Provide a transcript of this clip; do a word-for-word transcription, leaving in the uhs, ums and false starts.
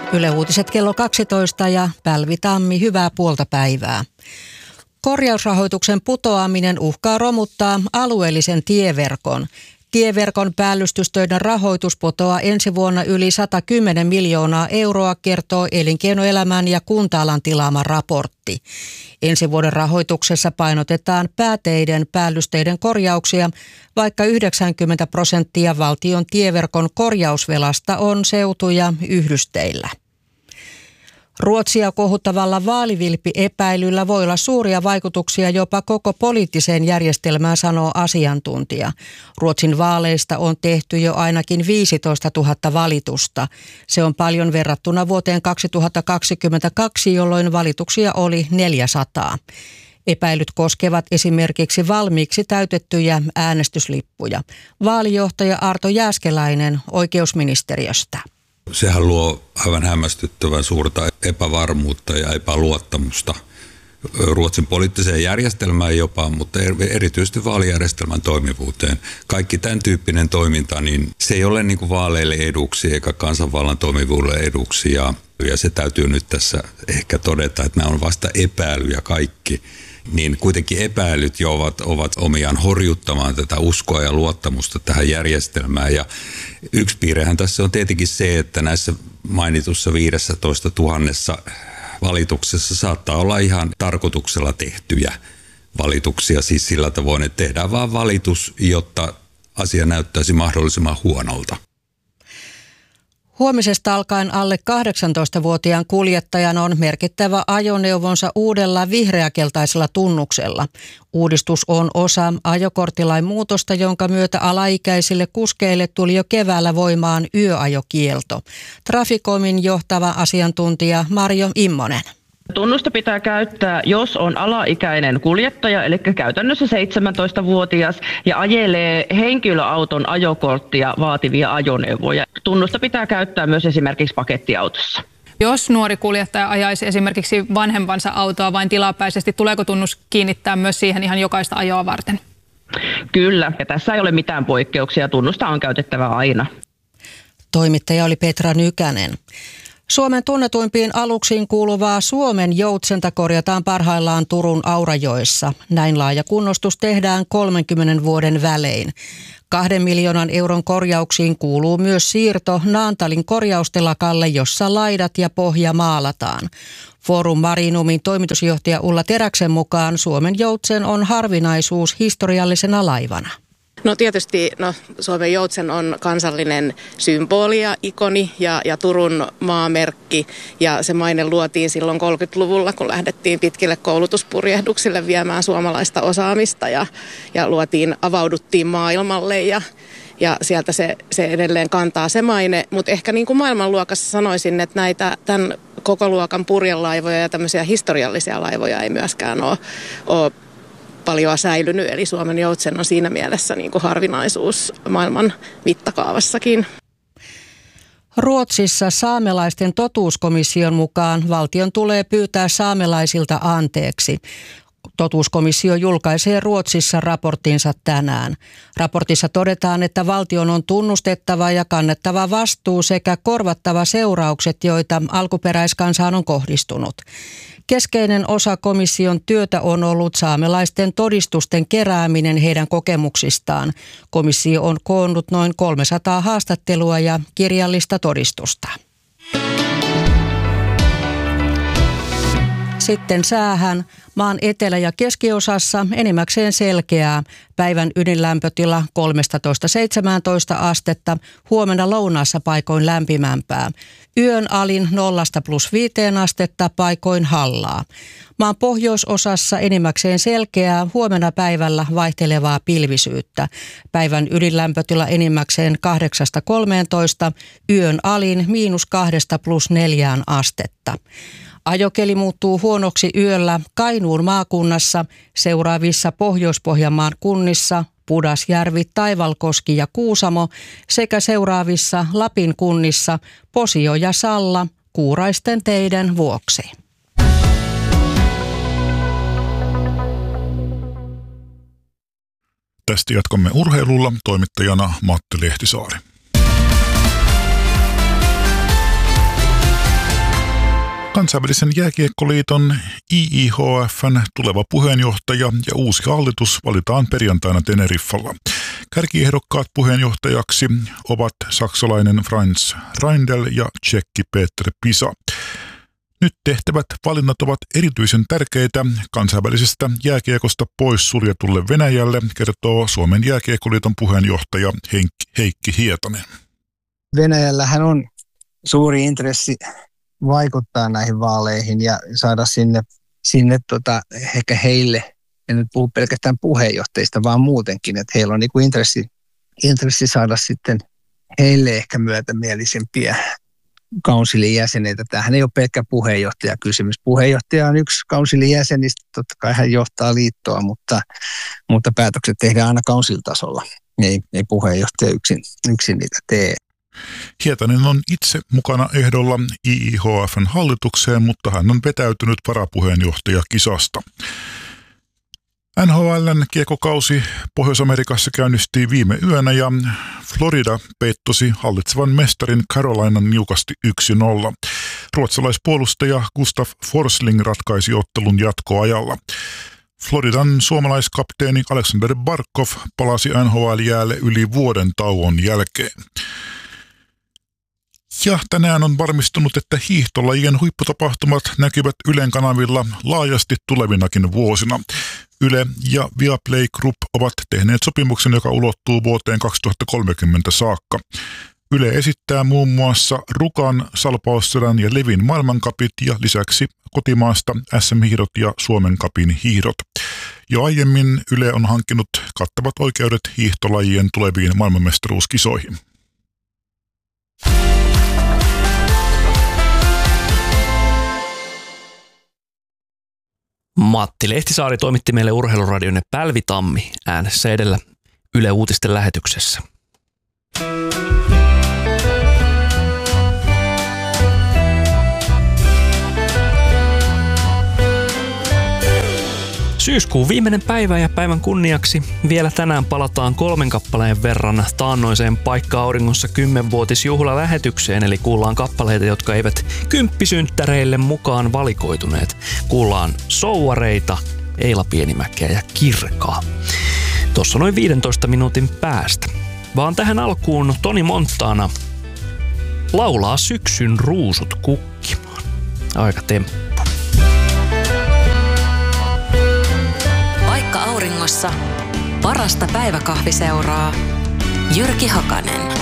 Yle Uutiset kello kaksitoista ja Pälvi Tammi, hyvää puolta päivää. Korjausrahoituksen putoaminen uhkaa romuttaa alueellisen tieverkon. Tieverkon päällystystöiden rahoitus putoaa ensi vuonna yli sata kymmenen miljoonaa euroa, kertoo elinkeinoelämän ja kunta-alan tilaama raportti. Ensi vuoden rahoituksessa painotetaan pääteiden päällysteiden korjauksia, vaikka yhdeksänkymmentä prosenttia valtion tieverkon korjausvelasta on seutu- ja yhdysteillä. Ruotsia kohuttavalla vaalivilppi-epäilyllä voi olla suuria vaikutuksia jopa koko poliittiseen järjestelmään, sanoo asiantuntija. Ruotsin vaaleista on tehty jo ainakin viisitoistatuhatta valitusta. Se on paljon verrattuna vuoteen kaksituhattakaksikymmentäkaksi, jolloin valituksia oli neljäsataa. Epäilyt koskevat esimerkiksi valmiiksi täytettyjä äänestyslippuja. Vaalijohtaja Arto Jääskeläinen oikeusministeriöstä. Sehän luo aivan hämmästyttävän suurta epävarmuutta ja epäluottamusta Ruotsin poliittiseen järjestelmään jopa, mutta erityisesti vaalijärjestelmän toimivuuteen. Kaikki tämän tyyppinen toiminta, niin se ei ole niin kuin vaaleille eduksi eikä kansanvallan toimivuudelle eduksi. Ja, ja se täytyy nyt tässä ehkä todeta, että nämä on vasta epäilyjä kaikki. Niin kuitenkin epäilyt jo ovat, ovat omiaan horjuttamaan tätä uskoa ja luottamusta tähän järjestelmään. Ja yksi piirrehän tässä on tietenkin se, että näissä mainitussa viidessätoista tuhannessa valituksessa saattaa olla ihan tarkoituksella tehtyjä valituksia. Siis sillä tavoin, että tehdään vaan valitus, jotta asia näyttäisi mahdollisimman huonolta. Huomisesta alkaen alle kahdeksantoistavuotiaan kuljettajan on merkittävä ajoneuvonsa uudella vihreäkeltaisella tunnuksella. Uudistus on osa ajokorttilain muutosta, jonka myötä alaikäisille kuskeille tuli jo keväällä voimaan yöajokielto. Traficomin johtava asiantuntija Marjo Immonen. Tunnusta pitää käyttää, jos on alaikäinen kuljettaja, eli käytännössä seitsemäntoistavuotias, ja ajelee henkilöauton ajokorttia vaativia ajoneuvoja. Tunnusta pitää käyttää myös esimerkiksi pakettiautossa. Jos nuori kuljettaja ajaisi esimerkiksi vanhempansa autoa vain tilapäisesti, tuleeko tunnus kiinnittää myös siihen ihan jokaista ajoa varten? Kyllä, ja tässä ei ole mitään poikkeuksia. Tunnusta on käytettävä aina. Toimittaja oli Petra Nykänen. Suomen tunnetuimpiin aluksiin kuuluvaa Suomen joutsenta korjataan parhaillaan Turun Aurajoessa. Näin laaja kunnostus tehdään kolmenkymmenen vuoden välein. Kahden miljoonan euron korjauksiin kuuluu myös siirto Naantalin korjaustelakalle, jossa laidat ja pohja maalataan. Forum Marinumin toimitusjohtaja Ulla Teräksen mukaan Suomen joutsen on harvinaisuus historiallisena laivana. No tietysti no, Suomen joutsen on kansallinen symboli ja ikoni ja, ja Turun maamerkki. Ja se maine luotiin silloin kolmekymmentäluvulla, kun lähdettiin pitkille koulutuspurjehduksille viemään suomalaista osaamista ja, ja luotiin, avauduttiin maailmalle ja, ja sieltä se, se edelleen kantaa se maine. Mutta ehkä niin kuin maailmanluokassa sanoisin, että näitä tämän koko luokan purjelaivoja ja tämmöisiä historiallisia laivoja ei myöskään ole, ole paljon säilynyt, eli Suomen joutsen on siinä mielessä niin kuin harvinaisuus maailman mittakaavassakin. Ruotsissa saamelaisten totuuskomission mukaan valtion tulee pyytää saamelaisilta anteeksi. Totuuskomissio julkaisee Ruotsissa raporttinsa tänään. Raportissa todetaan, että valtion on tunnustettava ja kannettava vastuu sekä korvattava seuraukset, joita alkuperäiskansaan on kohdistunut. Keskeinen osa komission työtä on ollut saamelaisten todistusten kerääminen heidän kokemuksistaan. Komissio on koonnut noin kolmesataa haastattelua ja kirjallista todistusta. Sitten säähän. Maan etelä- ja keskiosassa enimmäkseen selkeää. Päivän ydinlämpötila kolmetoista seitsemäntoista astetta, huomenna lounaassa paikoin lämpimämpää. Yön alin nollasta plus viiteen astetta, paikoin hallaa. Maan pohjoisosassa enimmäkseen selkeää, huomenna päivällä vaihtelevaa pilvisyyttä. Päivän ydinlämpötila enimmäkseen kahdeksasta kolmeentoista, yön alin miinus kahdesta plus neljään astetta. Ajokeli muuttuu huonoksi yöllä Kainuun maakunnassa, seuraavissa Pohjois-Pohjanmaan kunnissa Pudasjärvi, Taivalkoski ja Kuusamo sekä seuraavissa Lapin kunnissa Posio ja Salla kuuraisten teiden vuoksi. Tästä jatkamme urheilulla, toimittajana Matti Lehtisaari. Kansainvälisen jääkiekkoliiton I I H F:n tuleva puheenjohtaja ja uusi hallitus valitaan perjantaina Teneriffalla. Kärkiehdokkaat puheenjohtajaksi ovat saksalainen Franz Reindl ja tšekki Peter Pisa. Nyt tehtävät valinnat ovat erityisen tärkeitä kansainvälisestä jääkiekosta pois suljetulle Venäjälle, kertoo Suomen jääkiekkoliiton puheenjohtaja Heikki Hietanen. Venäjällähän on suuri intressi vaikuttaa näihin vaaleihin ja saada sinne, sinne tota, ehkä heille, en nyt puhu pelkästään puheenjohtajista, vaan muutenkin, että heillä on niinku intressi, intressi saada sitten heille ehkä myötämielisempiä kaunsilin jäseneitä. Tämähän ei ole pelkkä puheenjohtajakysymys. Puheenjohtaja on yksi kaunsilin jäsenistä, totta kai hän johtaa liittoa, mutta, mutta päätökset tehdään aina kaunsiltasolla. Ei, ei puheenjohtaja yksin, yksin niitä tee. Hietanen on itse mukana ehdolla I I H F:n hallitukseen, mutta hän on vetäytynyt varapuheenjohtajakisasta. N H L:n kiekokausi Pohjois-Amerikassa käynnistyi viime yönä ja Florida peittosi hallitsevan mestarin Carolinan niukasti yksi nolla. Ruotsalaispuolustaja Gustav Forsling ratkaisi ottelun jatkoajalla. Floridan suomalaiskapteeni Alexander Barkov palasi N H L-jäälle yli vuoden tauon jälkeen. Ja tänään on varmistunut, että hiihtolajien huipputapahtumat näkyvät Ylen kanavilla laajasti tulevinakin vuosina. Yle ja Viaplay Group ovat tehneet sopimuksen, joka ulottuu vuoteen kaksituhattakolmekymmentä saakka. Yle esittää muun muassa Rukan, Salpausselän ja Levin maailmankapit ja lisäksi kotimaasta S M-hiihdot ja Suomen kapin hiihdot. Jo aiemmin Yle on hankkinut kattavat oikeudet hiihtolajien tuleviin maailmanmestaruuskisoihin. Matti Lehtisaari toimitti meille urheiluradion Pälvi-Tammi äänessä edellä Yle Uutisten lähetyksessä. Syyskuun viimeinen päivä ja päivän kunniaksi vielä tänään palataan kolmen kappaleen verran taannoiseen Paikka auringossa kymmenvuotisjuhlalähetykseen, eli kuullaan kappaleita, jotka eivät kymppisynttäreille mukaan valikoituneet. Kuullaan Souareita, Eila Pienimäkeä ja Kirkaa. Tuossa noin viidentoista minuutin päästä. Vaan tähän alkuun Toni Montana laulaa syksyn ruusut kukkimaan. Aika temppu. Paikka auringossa parasta päiväkahviseuraa Jyrki Hakanen.